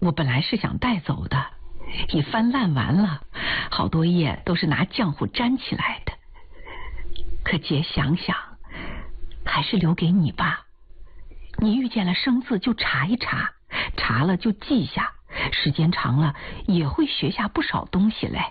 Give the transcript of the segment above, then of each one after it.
我本来是想带走的，已翻烂完了，好多页都是拿浆糊粘起来的。可姐想想，还是留给你吧。你遇见了生字就查一查，查了就记下，时间长了也会学下不少东西来。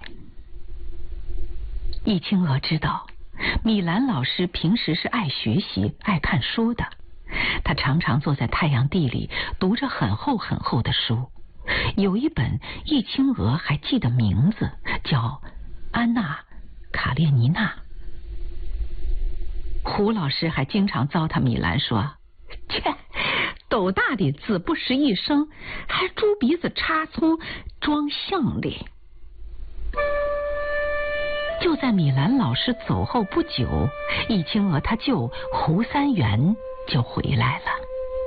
易清娥知道米兰老师平时是爱学习爱看书的，他常常坐在太阳地里读着很厚很厚的书，有一本易清娥还记得名字，叫《安娜卡列尼娜》。胡老师还经常糟蹋米兰说，切，斗大的字不识一声，还猪鼻子插葱装像哩。就在米兰老师走后不久，易清娥他舅胡三元就回来了。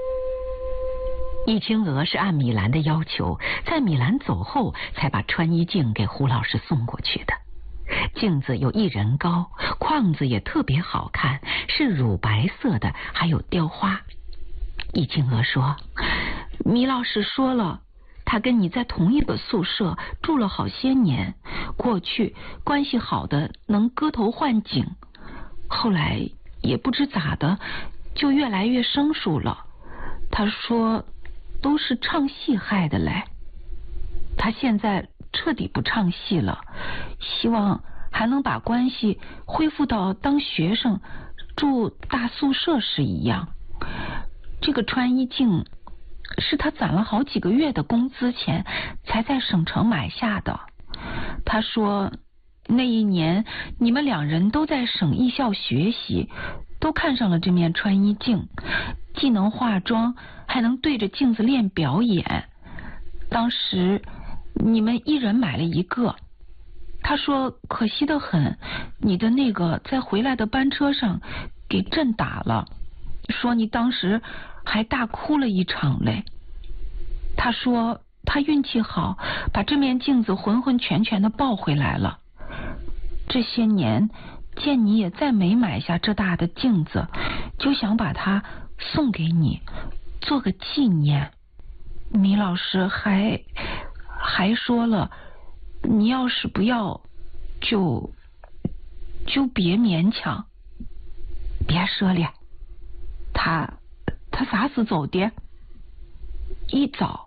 易清娥是按米兰的要求，在米兰走后才把穿衣镜给胡老师送过去的。镜子有1人高，框子也特别好看，是乳白色的，还有雕花。易清娥说，米老师说了，他跟你在同一个宿舍住了好些年，过去关系好的能割头换颈，后来也不知咋的就越来越生疏了。他说都是唱戏害的嘞。他现在彻底不唱戏了，希望还能把关系恢复到当学生住大宿舍时一样。这个穿衣镜是他攒了好几个月的工资钱才在省城买下的。他说那一年你们2人都在省艺校学习，都看上了这面穿衣镜，既能化妆还能对着镜子练表演。当时你们1人买了1个。他说可惜得很，你的那个在回来的班车上给震打了，说你当时还大哭了一场嘞。他说他运气好，把这面镜子浑浑全全的抱回来了。这些年见你也再没买下这大的镜子，就想把它送给你做个纪念。米老师还说了，你要是不要就别勉强。别说了，他啥时走的？一早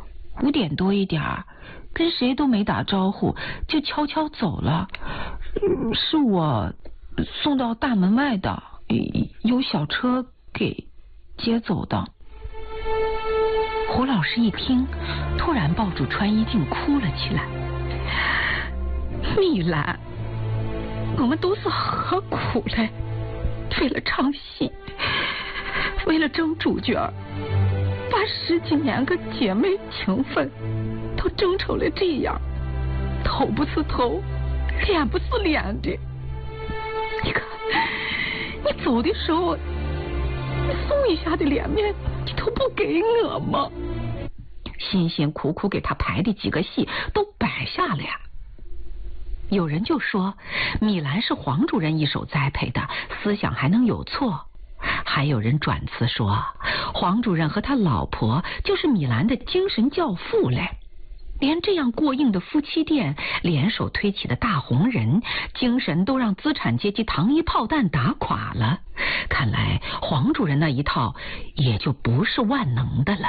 5点多一点，跟谁都没打招呼就悄悄走了。是我送到大门外的，有小车给接走的。胡老师一听，突然抱住穿衣镜哭了起来。米兰，我们都是何苦嘞？为了唱戏，为了争主角，把10几年个姐妹情分都争成了这样，头不是头，脸不是脸的。你看，你走的时候，你送一下的脸面你都不给我吗？辛辛苦苦给他排的几个戏都摆下了呀。有人就说米兰是黄主任一手栽培的，思想还能有错。还有人转词说黄主任和他老婆就是米兰的精神教父嘞。连这样过硬的夫妻店，联手推起的大红人，精神都让资产阶级糖衣炮弹打垮了。看来黄主任那一套也就不是万能的了。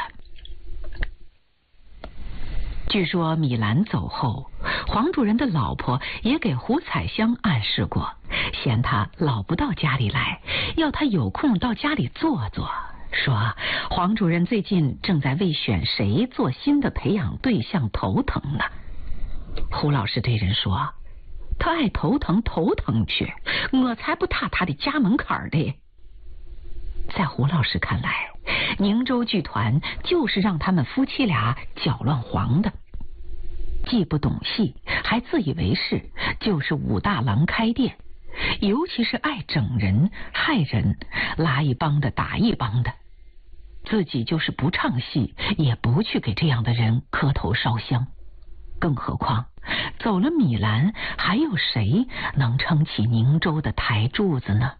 据说米兰走后，黄主任的老婆也给胡彩香暗示过，嫌他老不到家里来，要他有空到家里坐坐，说黄主任最近正在为选谁做新的培养对象头疼呢。胡老师对人说，他爱头疼去，我才不踏他的家门槛的。在胡老师看来，宁州剧团就是让他们夫妻俩搅乱黄的，既不懂戏，还自以为是，就是武大郎开店，尤其是爱整人害人，拉一帮的打一帮的。自己就是不唱戏，也不去给这样的人磕头烧香。更何况走了米兰，还有谁能撑起宁州的台柱子呢？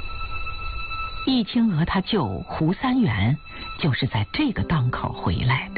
易清娥他舅胡三元就是在这个档口回来的。